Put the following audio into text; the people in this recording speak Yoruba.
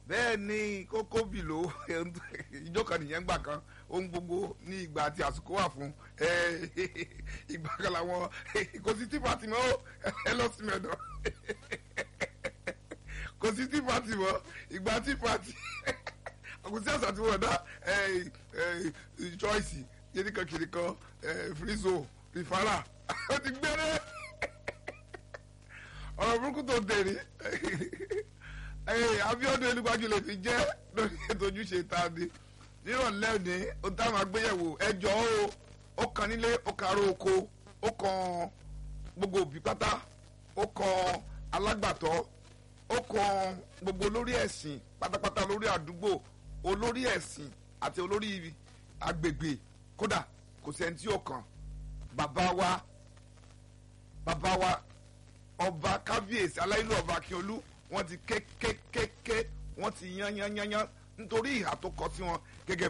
bẹ́ẹ̀ ni kókó bìlò ìjọ kan nìyẹn gbà kan ohun gbogbo ní ìgbà àti àsìkò wà fún ìgbà kan làwọn kò sí tí pàtì mọ́ ẹ lọ sí mẹ́dọ̀ kò sí tí pàtì mọ́ ìgbà tí pàtì kò sí àṣà tí wọ́n dá choice yẹ́nìkan kìnìkan frizo rifara ó ti gbẹ́rẹ́ ọ̀rọ̀ burúkú tó dèrè Abíọ́dún Elúgbájú lè fi jẹ́ lórí ètò Ojúṣe ta ni nírọ̀lẹ́ ní o táwọn agbéyẹ̀wò ẹjọ́ ó kan nílé ó karó oko ó kan gbogbo òbí pátá ó kan alágbàtọ́ ó kan gbogbo olórí ẹ̀sìn pátápátá lórí àdúgbò olórí ẹ̀sìn àti olórí agbègbè kódà kò sẹ́ni tí ó kàn bàbá wa ọba kábíyèsí aláìlú ọba Akíọlú wọ́n ti kékékéké wọ́n ti yan nítorí ìhà tó kọ sí wọn gẹ́gẹ́